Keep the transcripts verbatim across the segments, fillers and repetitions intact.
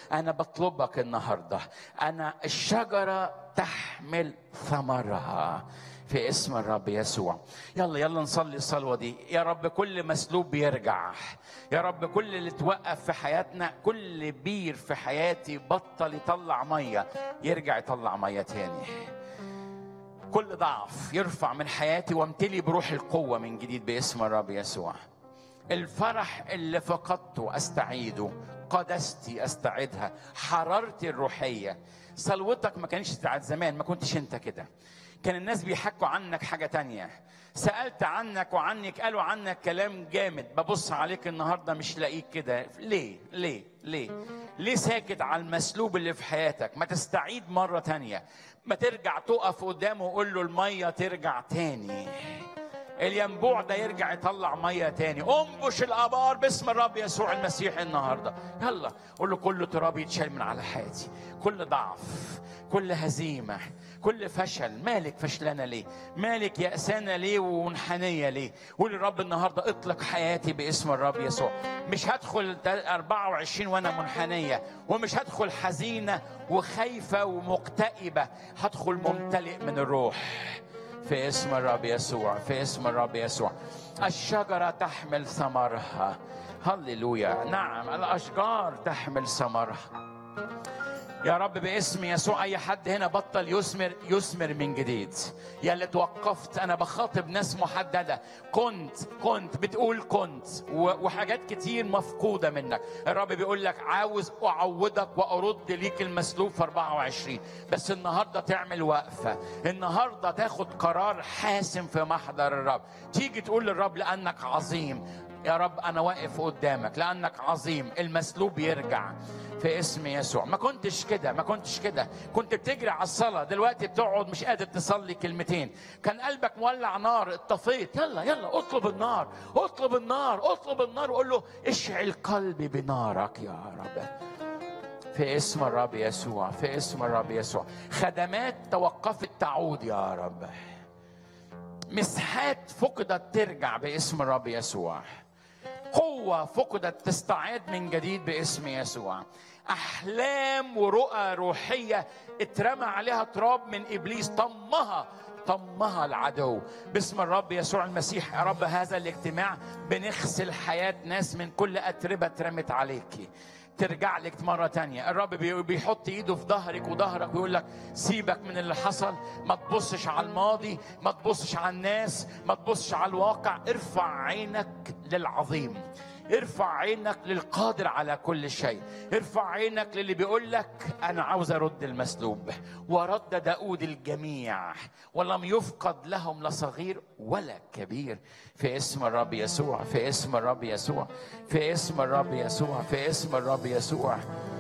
أنا بطلبك النهاردة، أنا الشجرة تحمل ثمرها في اسم الرب يسوع. يلا يلا نصلي الصلوة دي. يا رب كل مسلوب بيرجع، يا رب كل اللي توقف في حياتنا، كل بير في حياتي بطل يطلع مية يرجع يطلع مية تاني. كل ضعف يرفع من حياتي وامتلي بروح القوة من جديد باسم الرب يسوع. الفرح اللي فقدته استعيده، قدستي استعيدها، حرارتي الروحية. صلوتك ما كانش بتاعت زمان، ما كنتش انت كده، كان الناس بيحكوا عنك حاجة تانية. سألت عنك وعنك قالوا عنك كلام جامد، ببص عليك النهاردة مش لاقيك كده. ليه ليه ليه ليه ساكت على المسلوب اللي في حياتك؟ ما تستعيد مرة تانية، ما ترجع تقف قدامه وقول له المية ترجع تاني، الينبوع ده يرجع يطلع ميه تاني. انبش الابار باسم الرب يسوع المسيح النهارده. يلا قول له كل تراب يتشال من على حياتي، كل ضعف، كل هزيمه، كل فشل. مالك فشلانه ليه؟ مالك يأسانه ليه ومنحنيه ليه؟ قول للرب النهارده اطلق حياتي باسم الرب يسوع. مش هدخل أربعة وعشرين وانا منحنيه، ومش هدخل حزينه وخايفه ومكتئبه، هدخل ممتلئ من الروح في اسم الرب يسوع، في اسم الرب يسوع. الشجرة تحمل ثمرها. هللويا. نعم الأشجار تحمل ثمرها. يا رب باسم يسوع أي حد هنا بطل يثمر يثمر من جديد. يا اللي توقفت، أنا بخاطب ناس محددة، كنت كنت بتقول كنت وحاجات كتير مفقودة منك. الرب بيقول لك عاوز أعوضك وأرد ليك المسلوب في أربعة وعشرين. بس النهاردة تعمل وقفة، النهاردة تاخد قرار حاسم في محضر الرب. تيجي تقول للرب لأنك عظيم يا رب، أنا واقف قدامك لأنك عظيم. المسلوب يرجع في اسم يسوع. ما كنتش كده، ما كنتش كده، كنت بتجري على الصلاة، دلوقتي بتقعد مش قادر تصلي كلمتين. كان قلبك مولع نار، اطفيت. يلا يلا اطلب النار، اطلب النار، اطلب النار، وقول له اشعل قلبي بنارك يا رب في اسم الرب يسوع، في اسم الرب يسوع. خدمات توقفت تعود يا رب، مسحات فقدت ترجع باسم الرب يسوع، قوة فقدت تستعاد من جديد باسم يسوع. أحلام ورؤى روحية اترمى عليها تراب من إبليس، طمها طمها العدو باسم الرب يسوع المسيح. يا رب هذا الاجتماع بنغسل حياة ناس من كل أتربة اترمت عليكي، ترجع لك مرة تانية. الرب بيحط ايده في ظهرك وظهرك ويقول لك سيبك من اللي حصل، ما تبصش على الماضي، ما تبصش على الناس، ما تبصش على الواقع. ارفع عينك للعظيم، ارفع عينك للقادر على كل شيء، ارفع عينك للي بيقول لك أنا عاوز أرد المسلوب. ورد داود الجميع ولم يفقد لهم لا صغير ولا كبير في اسم الرب يسوع، في اسم الرب يسوع، في اسم الرب يسوع، في اسم الرب يسوع.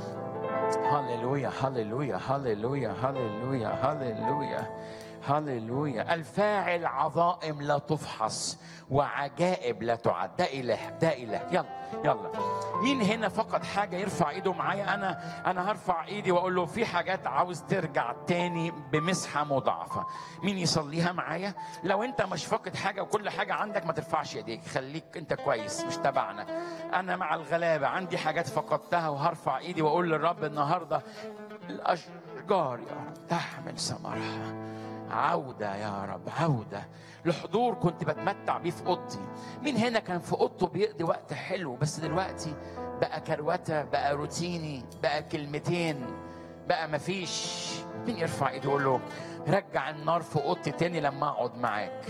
هللويا هللويا هللويا هللويا هللويا هللويا. الفاعل عظائم لا تفحص وعجائب لا تعد. ده إله، ده إله. يلا يلا مين هنا فقد حاجة يرفع ايده معايا؟ انا انا هرفع ايدي واقول له في حاجات عاوز ترجع تاني بمسحة مضاعفة. مين يصليها معايا؟ لو انت مش فاقد حاجة وكل حاجة عندك ما ترفعش ايديك، خليك انت كويس، مش تبعنا. انا مع الغلابة، عندي حاجات فقدتها وهرفع ايدي واقول للرب النهاردة الاشجار يا رب تحمل ثمرها. عودة يا رب، عودة لحضور كنت بتمتع بيه في اوضتي. مين هنا كان في اوضته بيقضي وقت حلو بس دلوقتي بقى كروته، بقى روتيني، بقى كلمتين، بقى مفيش؟ مين يرفع ايده يقول له رجع النار في اوضتي تاني لما اقعد معاك،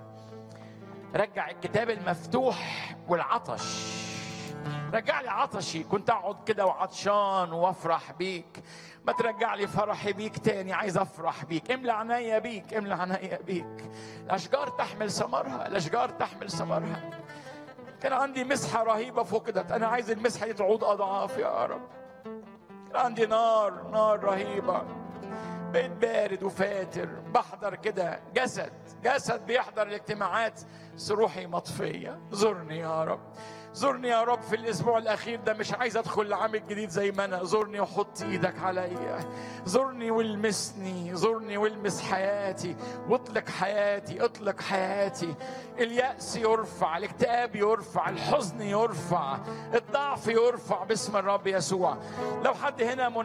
رجع الكتاب المفتوح والعطش، رجع لي عطشي، كنت اقعد كده وعطشان وافرح بيك، ما ترجع لي فرحي بيك تاني، عايز افرح بيك، املى عينيا بيك، املى عينيا بيك. الاشجار تحمل ثمرها، الاشجار تحمل ثمرها. كان عندي مسحه رهيبه فقدت، انا عايز المسحه دي تعود اضعاف يا رب. كان عندي نار نار رهيبه، بقيت بارد وفاتر، بحضر كده جسد جسد بيحضر الاجتماعات بس روحي مطفيه. زرني يا رب، زورني يا رب في الاسبوع الاخير ده، مش عايز ادخل العام الجديد زي ما انا. زورني وحط ايدك عليا، زورني والمسني، زورني والمس حياتي واطلق حياتي، اطلق حياتي. اليأس يرفع، الاكتئاب يرفع، الحزن يرفع، الضعف يرفع باسم الرب يسوع. لو حد هنا